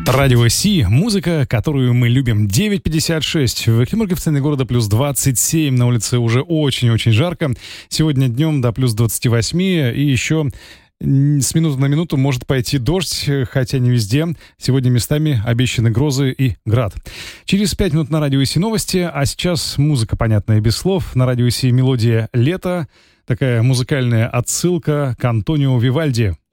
Радио Си, музыка, которую мы любим. 9:56. В Экимурге в центре города плюс 27. На улице уже очень-очень жарко. Сегодня днем до плюс 28. И еще с минуты на минуту может пойти дождь, хотя не везде. Сегодня местами обещаны грозы и град. Через 5 минут на Радио Си новости, а сейчас музыка, понятная без слов. На Радио Си мелодия «Лето». Такая музыкальная отсылка к Антонио Вивальди.